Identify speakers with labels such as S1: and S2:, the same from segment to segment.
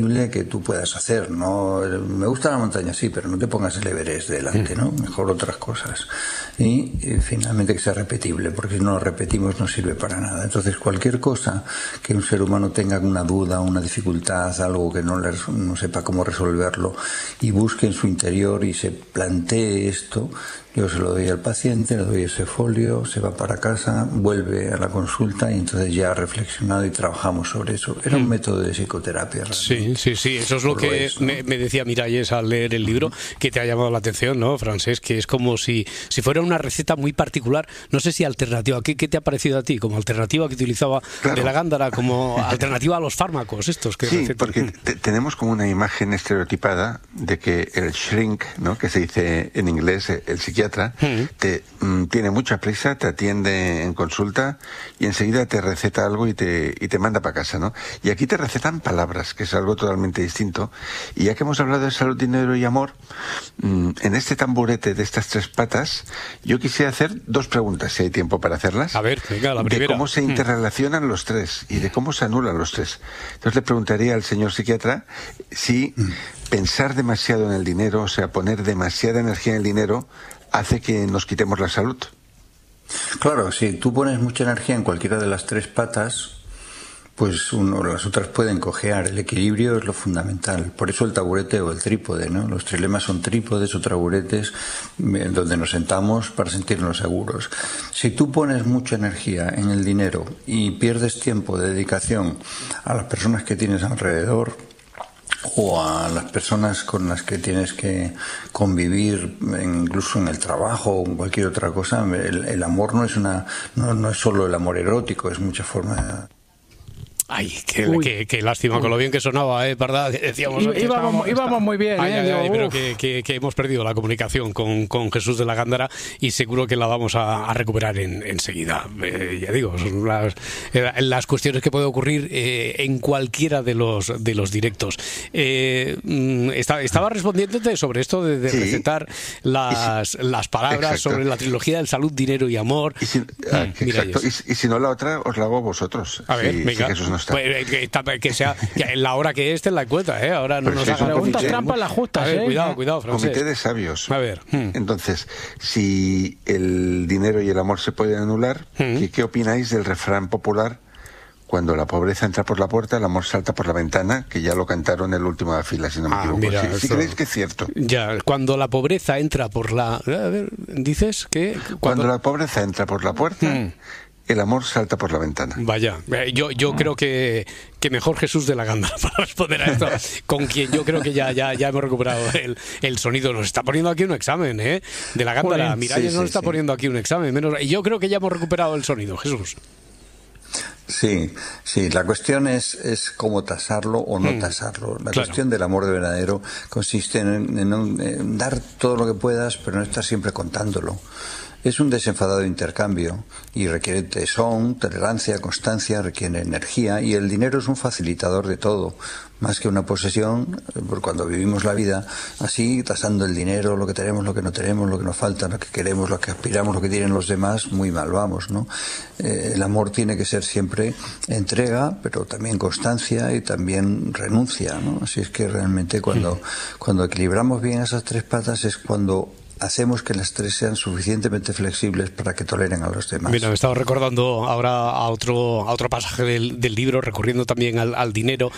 S1: que tú puedas hacer, ¿no? Me gusta la montaña, sí, pero no te pongas el Everest delante, ¿no? Mejor otras cosas. Y finalmente que sea repetible, porque si no lo repetimos no sirve para nada. Entonces cualquier cosa que un ser humano tenga una duda, una dificultad, algo que no sepa cómo resolverlo y busque en su interior y se plantee esto, yo se lo doy al paciente, le doy ese folio, se va para casa, vuelve a la consulta y entonces ya ha reflexionado y trabajamos sobre eso. Era un método de psicoterapia.
S2: Sí, eso es lo que me decía Miralles al leer el libro, que te ha llamado la atención, ¿no, Francesc? Que es como si fuera una receta muy particular, no sé si alternativa. ¿Qué te ha parecido a ti? Como alternativa que utilizaba de la Gándara, como alternativa a los fármacos estos que
S3: recetan. Porque tenemos como una imagen estereotipada de que el shrink, ¿no?, que se dice en inglés, el psiquiatra, tiene mucha prisa, te atiende en consulta y enseguida te receta algo y te manda para casa, ¿no? Y aquí te recetan palabras, que es algo totalmente distinto. Y ya que hemos hablado de salud, dinero y amor, en este tamburete de estas tres patas, yo quisiera hacer dos preguntas, si hay tiempo para hacerlas.
S2: A ver, venga, la primera.
S3: De cómo se interrelacionan los tres y de cómo se anulan los tres. Entonces le preguntaría al señor psiquiatra si pensar demasiado en el dinero, o sea, poner demasiada energía en el dinero, hace que nos quitemos la salud.
S1: Claro, si tú pones mucha energía en cualquiera de las tres patas, pues las otras pueden cojear. El equilibrio es lo fundamental. Por eso el taburete o el trípode, ¿no? Los trilemas son trípodes o taburetes donde nos sentamos para sentirnos seguros. Si tú pones mucha energía en el dinero y pierdes tiempo de dedicación a las personas que tienes alrededor, o a las personas con las que tienes que convivir, incluso en el trabajo o en cualquier otra cosa, el amor no es solo el amor erótico, es mucha forma de...
S2: Ay, qué lástima con lo bien que sonaba, ¿verdad? Decíamos
S4: íbamos muy bien,
S2: pero que hemos perdido la comunicación con Jesús de la Gándara y seguro que la vamos a recuperar enseguida. Ya digo, son las cuestiones que pueden ocurrir en cualquiera de los directos. Estaba respondiéndote sobre esto de recetar las palabras, exacto, sobre la trilogía del salud, dinero y amor.
S3: Y si no, la otra os la hago vosotros.
S2: A ver, venga.
S3: Jesús no está.
S2: Pues, que sea que la hora que esté en la cuenta, ahora no nos hagan
S4: preguntas trampas las justas.
S2: A ver, cuidado, Francesc.
S3: Comité de sabios.
S2: A ver.
S3: Entonces, si el dinero y el amor se pueden anular, ¿qué opináis del refrán popular? Cuando la pobreza entra por la puerta, el amor salta por la ventana, que ya lo cantaron en la última fila, si no me equivoco.
S2: Mira,
S3: ¿Sí creéis que es cierto?
S2: Ya, cuando la pobreza entra por la... A ver, ¿dices que...?
S3: Cuando la pobreza entra por la puerta... El amor salta por la ventana.
S2: Vaya, yo creo que mejor Jesús de la Gándara para responder a esto, con quien yo creo que ya hemos recuperado el sonido. Nos está poniendo aquí un examen, de la Gándara. Miralles nos está poniendo aquí un examen. Yo creo que ya hemos recuperado el sonido, Jesús.
S1: Sí, la cuestión es cómo tasarlo o no tasarlo. La cuestión del amor de verdadero consiste en dar todo lo que puedas, pero no estar siempre contándolo. Es un desenfadado intercambio y requiere tesón, tolerancia, constancia, requiere energía, y el dinero es un facilitador de todo, más que una posesión. Cuando vivimos la vida así, tasando el dinero, lo que tenemos, lo que no tenemos, lo que nos falta, lo que queremos, lo que aspiramos, lo que tienen los demás, muy mal vamos, ¿no? El amor tiene que ser siempre entrega, pero también constancia y también renuncia, ¿no? Así es que realmente cuando equilibramos bien esas tres patas es cuando hacemos que las tres sean suficientemente flexibles para que toleren a los demás.
S2: Mira, me estaba recordando ahora a otro pasaje del libro, recurriendo también al dinero,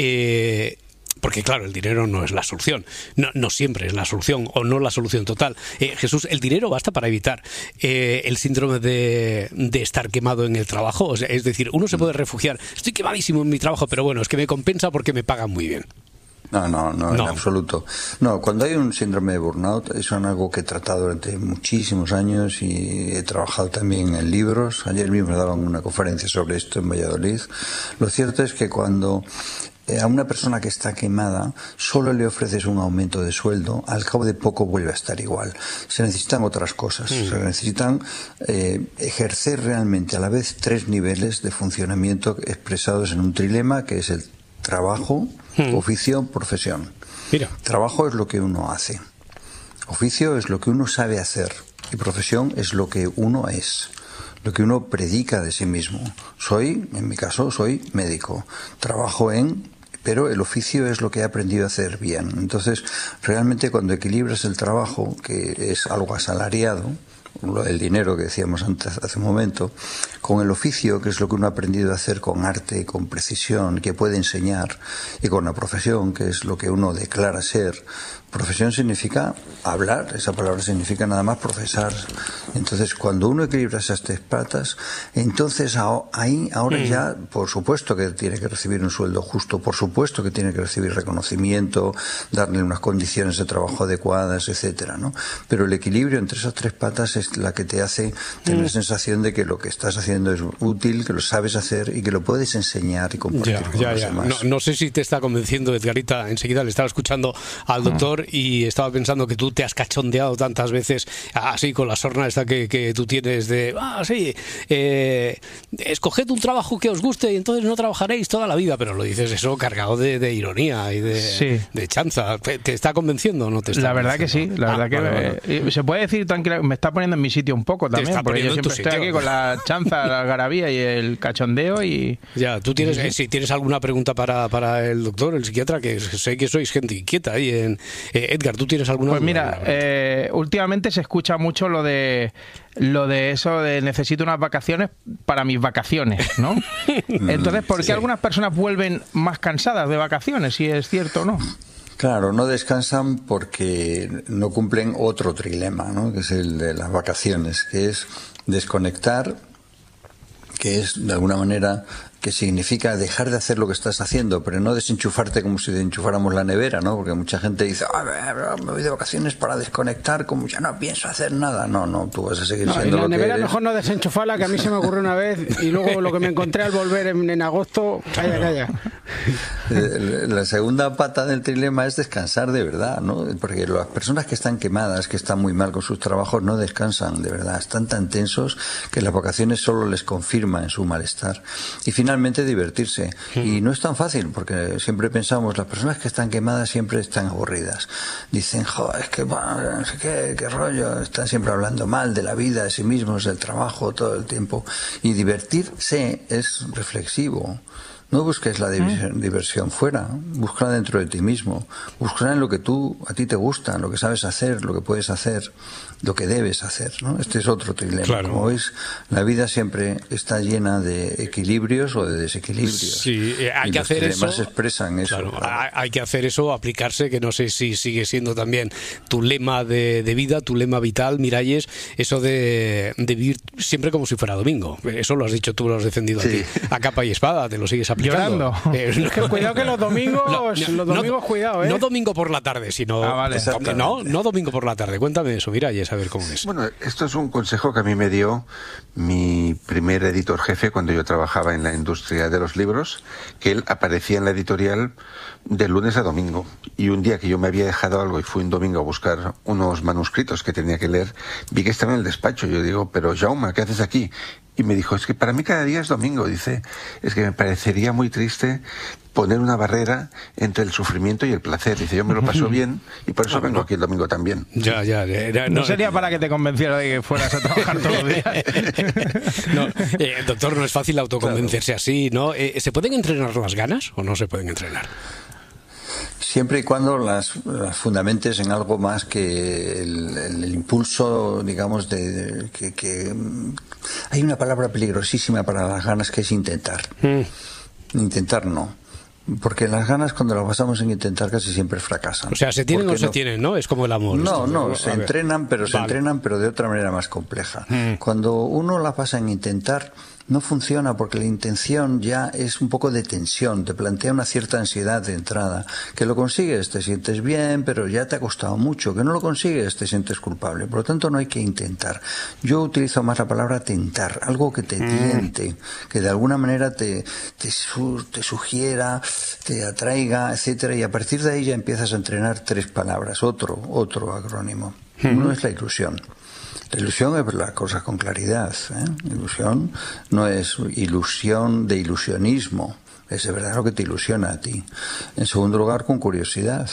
S2: porque claro, el dinero no es la solución, no siempre es la solución, o no la solución total. Jesús, el dinero basta para evitar el síndrome de estar quemado en el trabajo. O sea, es decir, uno se puede refugiar, estoy quemadísimo en mi trabajo, pero bueno, es que me compensa porque me pagan muy bien.
S1: No, en absoluto. No, cuando hay un síndrome de burnout, eso es algo que he tratado durante muchísimos años y he trabajado también en libros. Ayer mismo daban una conferencia sobre esto en Valladolid. Lo cierto es que cuando a una persona que está quemada solo le ofreces un aumento de sueldo, al cabo de poco vuelve a estar igual. Se necesitan otras cosas. Se necesitan ejercer realmente a la vez tres niveles de funcionamiento expresados en un trilema, que es el trabajo, oficio, profesión.
S2: Mira.
S1: Trabajo es lo que uno hace. Oficio es lo que uno sabe hacer. Y profesión es lo que uno es. Lo que uno predica de sí mismo. En mi caso, soy médico. Trabajo en pero el oficio es lo que he aprendido a hacer bien. Entonces, realmente cuando equilibras el trabajo, que es algo asalariado, lo del dinero que decíamos antes, hace un momento, con el oficio, que es lo que uno ha aprendido a hacer con arte, con precisión, que puede enseñar, y con la profesión, que es lo que uno declara ser. Profesión significa hablar, esa palabra significa nada más profesar. Entonces, cuando uno equilibra esas tres patas, entonces ahora ya, por supuesto que tiene que recibir un sueldo justo, por supuesto que tiene que recibir reconocimiento, darle unas condiciones de trabajo adecuadas, etcétera, ¿no? Pero el equilibrio entre esas tres patas es la que te hace tener la sensación de que lo que estás haciendo es útil, que lo sabes hacer y que lo puedes enseñar y compartir con los demás.
S2: No sé si te está convenciendo, Edgarita. Enseguida le estaba escuchando al doctor y estaba pensando que tú te has cachondeado tantas veces así con la sorna esta que tú tienes de escoged un trabajo que os guste y entonces no trabajaréis toda la vida, pero lo dices eso cargado de ironía y de chanza. ¿Te está convenciendo o no te está?
S4: La verdad que sí, la verdad que
S2: vale.
S4: Se puede decir tranquila, me está poniendo en mi sitio un poco también, porque yo siempre estoy aquí con la chanza, la algarabía y el cachondeo y...
S2: Ya, tú tienes, si tienes alguna pregunta para el doctor, el psiquiatra, que sé que sois gente inquieta ahí en... Edgar, ¿tú tienes alguna?
S4: Pues mira, últimamente se escucha mucho lo de eso de necesito unas vacaciones para mis vacaciones, ¿no? Entonces, ¿por qué algunas personas vuelven más cansadas de vacaciones, si es cierto o no?
S1: Claro, no descansan porque no cumplen otro trilema, ¿no? Que es el de las vacaciones, que es desconectar, que es de alguna manera que significa dejar de hacer lo que estás haciendo, pero no desenchufarte como si desenchufáramos la nevera, ¿no? Porque mucha gente dice, me voy de vacaciones para desconectar, como ya no pienso hacer nada. No, tú vas a seguir siendo lo que eres.
S5: La nevera mejor no desenchufarla, que a mí se me ocurrió una vez, y luego lo que me encontré al volver en agosto, calla.
S1: La segunda pata del trilema es descansar de verdad, ¿no? Porque las personas que están quemadas, que están muy mal con sus trabajos, no descansan de verdad, están tan tensos que las vacaciones solo les confirman su malestar. Y finalmente divertirse. Y no es tan fácil, porque siempre pensamos, las personas que están quemadas siempre están aburridas. Dicen, es que no sé qué rollo, están siempre hablando mal de la vida, de sí mismos, del trabajo, todo el tiempo. Y divertirse es reflexivo. No busques la diversión fuera, búscala dentro de ti mismo, búscala en lo que a ti te gusta, en lo que sabes hacer, lo que puedes hacer, lo que debes hacer, ¿no? Este es otro trilema. Claro. Como veis, la vida siempre está llena de equilibrios o de desequilibrios.
S2: Sí, hay que hacer eso.
S1: Además expresan eso.
S2: Claro, hay que hacer eso, aplicarse, que no sé si sigue siendo también tu lema de vida, tu lema vital, Miralles, eso de vivir siempre como si fuera domingo. Eso lo has dicho tú, lo has defendido aquí, a capa y espada, te lo sigues aplicando.
S4: Llorando.
S5: Es que cuidado que los domingos, cuidado, ¿eh?
S2: No domingo por la tarde, sino...
S4: vale.
S2: No domingo por la tarde. Cuéntame eso, Miralles, a ver cómo es.
S3: Bueno, esto es un consejo que a mí me dio mi primer editor jefe cuando yo trabajaba en la industria de los libros, que él aparecía en la editorial de lunes a domingo. Y un día que yo me había dejado algo y fui un domingo a buscar unos manuscritos que tenía que leer, vi que estaba en el despacho. Yo digo, pero Jaume, ¿qué haces aquí? Y me dijo, es que para mí cada día es domingo. Dice, es que me parecería muy triste poner una barrera entre el sufrimiento y el placer. Dice, yo me lo paso bien y por eso vengo aquí el domingo también.
S2: Ya.
S4: No sería para que te convenciera de que fueras a trabajar todos los días.
S2: Doctor, no es fácil autoconvencerse así, ¿no? ¿Se pueden entrenar las ganas o no se pueden entrenar?
S1: Siempre y cuando las fundamentes en algo más que el impulso, digamos, que hay una palabra peligrosísima para las ganas, que es intentar. Intentar no. Porque las ganas, cuando las basamos en intentar, casi siempre fracasan.
S2: O sea, ¿se tienen o no se tienen, no? Es como el amor.
S1: Se entrenan, pero de otra manera más compleja. Cuando uno la basa en intentar, no funciona, porque la intención ya es un poco de tensión, te plantea una cierta ansiedad de entrada. Que lo consigues, te sientes bien, pero ya te ha costado mucho. Que no lo consigues, te sientes culpable. Por lo tanto, no hay que intentar. Yo utilizo más la palabra tentar, algo que te tiente, que de alguna manera te sugiera, te atraiga, etcétera, y a partir de ahí ya empiezas a entrenar tres palabras, otro acrónimo. Uno es la ilusión. La ilusión es ver las cosas con claridad, ¿eh? Ilusión no es ilusión de ilusionismo, es de verdad lo que te ilusiona a ti. En segundo lugar, con curiosidad.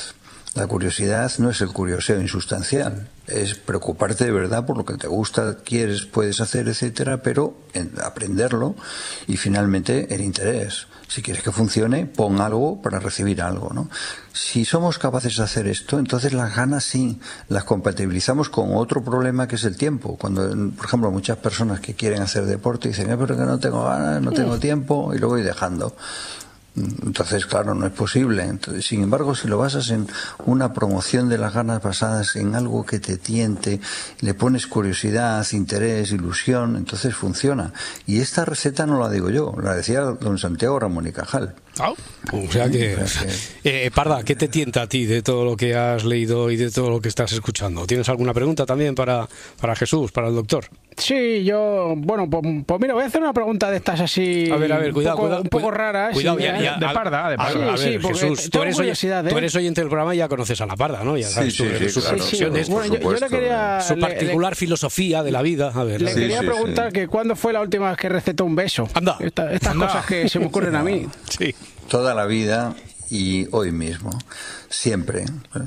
S1: La curiosidad no es el curioseo insustancial, es preocuparte de verdad por lo que te gusta, quieres, puedes hacer, etcétera, pero aprenderlo y finalmente el interés. Si quieres que funcione, pon algo para recibir algo, ¿no? Si somos capaces de hacer esto, entonces las ganas sí, las compatibilizamos con otro problema que es el tiempo. Cuando, por ejemplo, muchas personas que quieren hacer deporte dicen, pero que no tengo ganas, no tengo tiempo, y lo voy dejando. Entonces, claro, no es posible. Entonces, sin embargo, si lo basas en una promoción de las ganas basadas en algo que te tiente, le pones curiosidad, interés, ilusión, entonces funciona. Y esta receta no la digo yo, la decía don Santiago Ramón y Cajal.
S2: O sea que, Parda, ¿qué te tienta a ti de todo lo que has leído y de todo lo que estás escuchando? ¿Tienes alguna pregunta también para Jesús, para el doctor?
S5: Sí, yo, bueno, pues mira, voy a hacer una pregunta de estas así.
S2: A ver, cuidado,
S5: un poco raras.
S2: Cuidado,
S5: sí,
S2: de Parda.
S5: Sí,
S2: Jesús, tú eres oyente del programa y ya conoces a la Parda, ¿no? Ya sabes sus reflexiones,
S5: bueno, yo le quería,
S2: su particular filosofía de la vida. A ver,
S5: le quería preguntar que ¿cuándo fue la última vez que recetó un beso?
S2: Anda.
S5: Estas cosas que se me ocurren a mí.
S2: Sí.
S1: Toda la vida y hoy mismo, siempre.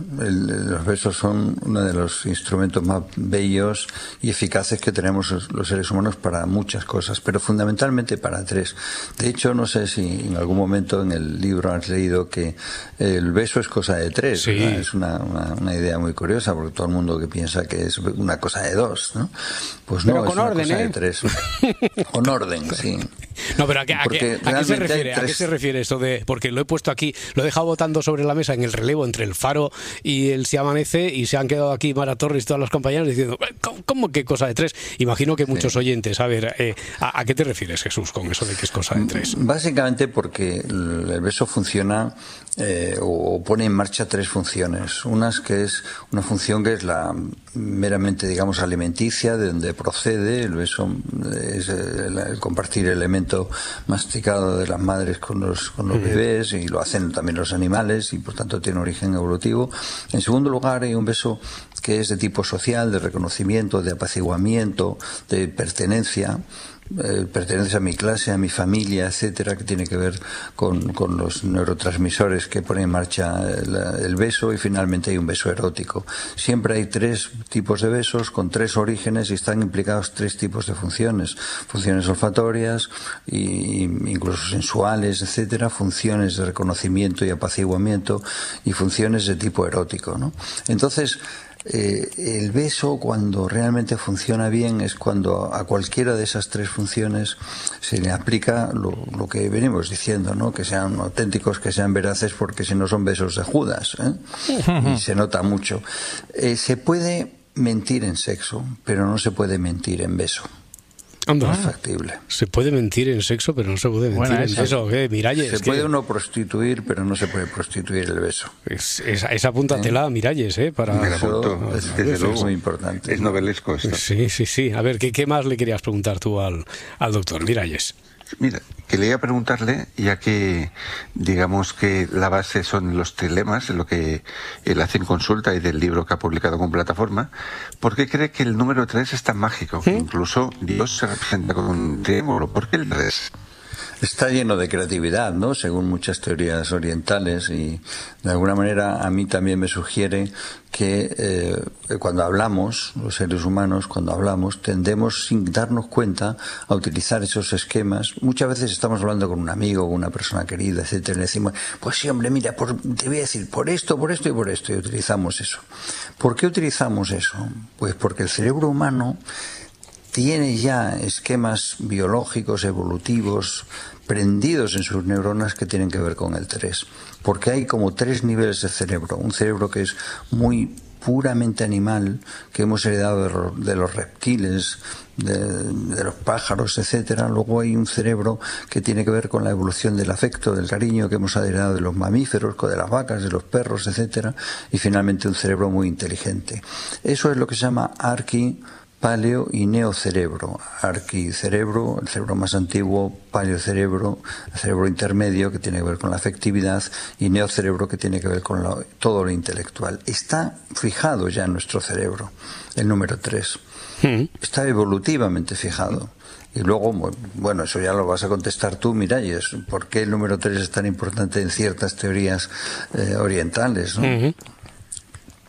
S1: Los besos son uno de los instrumentos más bellos y eficaces que tenemos los seres humanos para muchas cosas, pero fundamentalmente para tres. De hecho, no sé si en algún momento en el libro has leído que el beso es cosa de tres.
S2: Sí.
S1: Es una idea muy curiosa, porque todo el mundo que piensa que es una cosa de dos, ¿no? Pues no,
S5: pero con
S1: es una
S5: orden,
S1: cosa de tres. Con orden, sí.
S2: No, pero ¿a qué se refiere? ¿A qué se refiere esto de...? Porque lo he puesto aquí, lo he dejado botando sobre la mesa en el relevo entre el Faro y el Si Amanece, y se han quedado aquí Mara Torres y todas las compañeras diciendo, ¿cómo que cosa de tres? Imagino que muchos oyentes, a ver, ¿a qué te refieres, Jesús, con eso de que es cosa de tres?
S1: Básicamente porque el beso funciona o pone en marcha tres funciones. Una función que es la meramente, digamos, alimenticia, de donde procede. El beso es el compartir el elemento masticado de las madres con los bebés, y lo hacen también los animales, y por tanto tiene origen evolutivo. En segundo lugar, hay un beso que es de tipo social, de reconocimiento, de apaciguamiento, de pertenencia. Pertenece a mi clase, a mi familia, etcétera, que tiene que ver con los neurotransmisores que ponen en marcha el beso. Y finalmente hay un beso erótico. Siempre hay tres tipos de besos con tres orígenes y están implicados tres tipos de funciones: funciones olfatorias, y incluso sensuales, etcétera, funciones de reconocimiento y apaciguamiento, y funciones de tipo erótico, ¿no? Entonces, el beso, cuando realmente funciona bien, es cuando a cualquiera de esas tres funciones se le aplica lo que venimos diciendo, ¿no? Que sean auténticos, que sean veraces, porque si no son besos de Judas, y se nota mucho. Se puede mentir en sexo, pero no se puede mentir en beso.
S2: Anda.
S1: Es factible.
S2: Se puede mentir en sexo, pero no se puede mentir en beso. ¿Qué, Miralles?
S1: Se puede uno prostituir, pero no se puede prostituir el beso.
S2: Esa apúntatela, Miralles, para...
S1: Es muy importante.
S3: Es novelesco esto.
S2: Sí. A ver, ¿qué más le querías preguntar tú al doctor Miralles?
S3: Mira, quería preguntarle, ya que digamos que la base son los trilemas, lo que él hace en consulta y del libro que ha publicado con Plataforma, ¿por qué cree que el número 3 es tan mágico? Que incluso Dios se representa con un triángulo. ¿Por qué el 3?
S1: Está lleno de creatividad, ¿no? Según muchas teorías orientales, y de alguna manera a mí también me sugiere que cuando hablamos, los seres humanos, cuando hablamos, tendemos, sin darnos cuenta, a utilizar esos esquemas. Muchas veces estamos hablando con un amigo, con una persona querida, etcétera, y le decimos, pues sí, hombre, mira, te voy a decir por esto y por esto, y utilizamos eso. ¿Por qué utilizamos eso? Pues porque el cerebro humano tiene ya esquemas biológicos, evolutivos, prendidos en sus neuronas, que tienen que ver con el 3. Porque hay como 3 niveles de cerebro. Un cerebro que es muy puramente animal, que hemos heredado de los reptiles, de los pájaros, etcétera. Luego hay un cerebro que tiene que ver con la evolución del afecto, del cariño, que hemos heredado de los mamíferos, de las vacas, de los perros, etcétera. Y finalmente un cerebro muy inteligente. Eso es lo que se llama paleo y neocerebro. Arquicerebro, el cerebro más antiguo; paleocerebro, el cerebro intermedio, que tiene que ver con la afectividad; y neocerebro, que tiene que ver con todo lo intelectual. Está fijado ya en nuestro cerebro, el número 3. Está evolutivamente fijado. Y luego, bueno, eso ya lo vas a contestar tú, Miralles. ¿Por qué el número 3 es tan importante en ciertas teorías orientales, ¿no?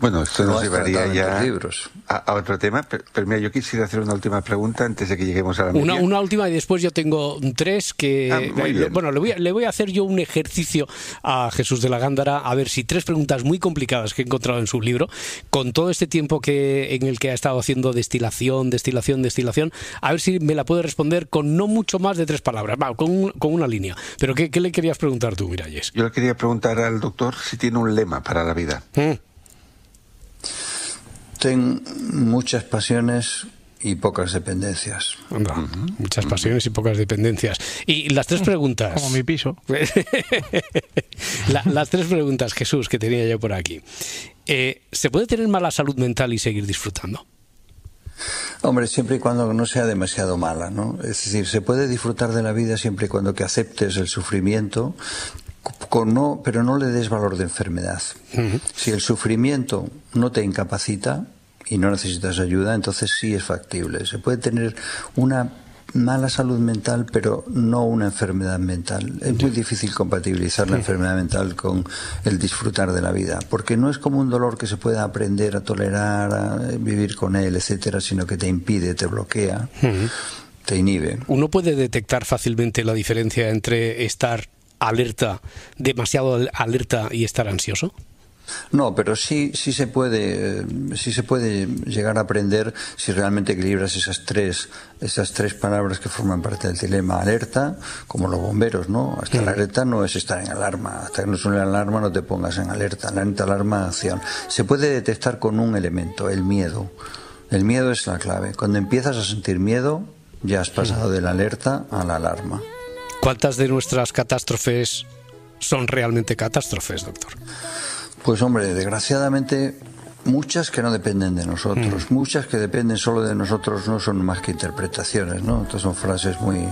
S3: Bueno, esto nos
S1: has
S3: llevaría
S1: tratado en
S3: ya
S1: tus libros.
S3: a otro tema, pero mira, yo quisiera hacer una última pregunta antes de que lleguemos a la media.
S2: Una última, y después yo tengo 3 que...
S3: muy bien.
S2: Bueno, le voy a hacer yo un ejercicio a Jesús de la Gándara, a ver si 3 preguntas muy complicadas que he encontrado en su libro, con todo este tiempo en el que ha estado haciendo destilación, a ver si me la puede responder con no mucho más de 3 palabras, con una línea. Pero ¿qué le querías preguntar tú, Miralles?
S3: Yo le quería preguntar al doctor si tiene un lema para la vida.
S1: Tengo muchas pasiones y pocas dependencias.
S2: Muchas pasiones y pocas dependencias. Y las 3 preguntas...
S4: Como mi piso.
S2: Las 3 preguntas, Jesús, que tenía yo por aquí. ¿Se puede tener mala salud mental y seguir disfrutando?
S1: Hombre, siempre y cuando no sea demasiado mala, ¿no? Es decir, se puede disfrutar de la vida siempre y cuando que aceptes el sufrimiento, pero no le des valor de enfermedad. Si el sufrimiento no te incapacita y no necesitas ayuda, entonces sí es factible. Se puede tener una mala salud mental, pero no una enfermedad mental. Es muy difícil compatibilizar la enfermedad mental con el disfrutar de la vida, porque no es como un dolor que se pueda aprender a tolerar, a vivir con él, etcétera, sino que te impide, te bloquea, te inhibe.
S2: ¿Uno puede detectar fácilmente la diferencia entre estar alerta, demasiado alerta, y estar ansioso?
S1: No, pero sí se puede llegar a aprender si realmente equilibras esas tres palabras que forman parte del dilema. Alerta, como los bomberos, ¿no? Hasta la alerta no es estar en alarma. Hasta que no suene la alarma no te pongas en alerta. Alarma, acción. Se puede detectar con un elemento, el miedo. El miedo es la clave. Cuando empiezas a sentir miedo, ya has pasado de la alerta a la alarma.
S2: ¿Cuántas de nuestras catástrofes son realmente catástrofes, doctor?
S1: Pues hombre, desgraciadamente muchas que no dependen de nosotros, muchas que dependen solo de nosotros no son más que interpretaciones, ¿no? Estas son frases muy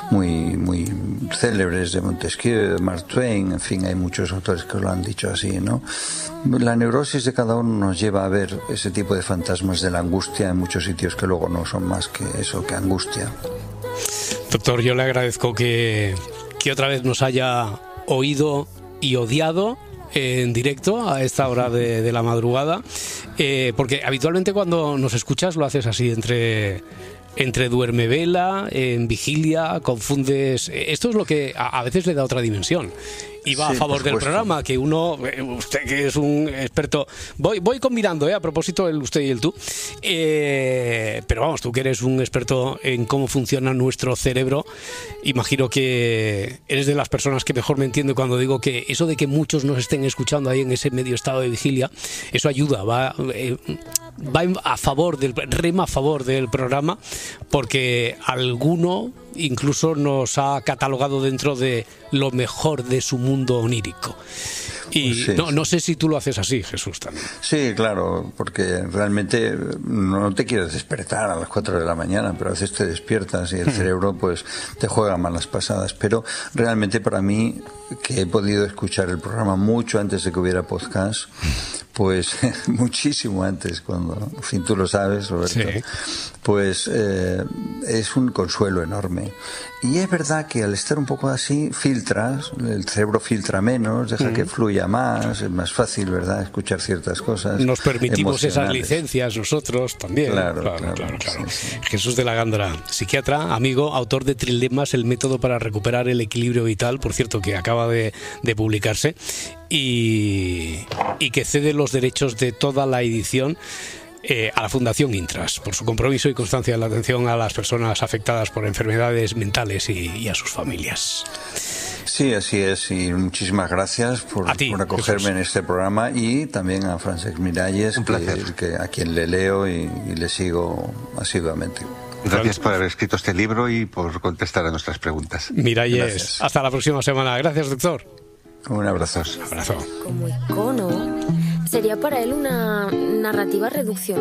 S1: célebres de Montesquieu, de Mark Twain, en fin, hay muchos autores que lo han dicho así, ¿no? La neurosis de cada uno nos lleva a ver ese tipo de fantasmas de la angustia en muchos sitios que luego no son más que eso, que angustia.
S2: Doctor, yo le agradezco que otra vez nos haya oído y odiado en directo a esta hora de la madrugada, porque habitualmente cuando nos escuchas lo haces así entre duermevela, en vigilia, confundes. Esto es lo que a veces le da otra dimensión y va a favor del programa, que usted que es un experto, voy combinando a propósito el usted y el tú, pero vamos, tú que eres un experto en cómo funciona nuestro cerebro, imagino que eres de las personas que mejor me entiende cuando digo que eso de que muchos nos estén escuchando ahí en ese medio estado de vigilia, eso ayuda, va rema a favor del programa, porque alguno incluso nos ha catalogado dentro de lo mejor de su mundo onírico. Y sí. No sé si tú lo haces así, Jesús, también.
S1: Sí, claro, porque realmente no te quieres despertar a las 4 de la mañana, pero a veces te despiertas y el cerebro pues te juega malas pasadas. Pero realmente para mí, que he podido escuchar el programa mucho antes de que hubiera podcast, pues muchísimo antes, cuando, en fin, tú lo sabes, Roberto, sí. Pues es un consuelo enorme. Y es verdad que al estar un poco así, filtras, el cerebro filtra menos, deja que fluya más, es más fácil, ¿verdad?, escuchar ciertas cosas.
S2: Nos permitimos esas licencias nosotros también.
S1: Claro.
S2: Sí. Jesús de la Gándara, psiquiatra, amigo, autor de Trilemas, el método para recuperar el equilibrio vital, por cierto, que acaba de publicarse, y que cede los derechos de toda la edición a la Fundación Intras, por su compromiso y constancia en la atención a las personas afectadas por enfermedades mentales y a sus familias.
S1: Sí, así es, y muchísimas gracias por acogerme, Jesús, en este programa, y también a Francesc Miralles, que a quien le leo y le sigo asiduamente.
S3: Gracias por haber escrito este libro y por contestar a nuestras preguntas.
S2: Miralles, hasta la próxima semana. Gracias, doctor.
S1: Un abrazo.
S2: Un abrazo.
S6: Como icono, sería para él una narrativa reducción.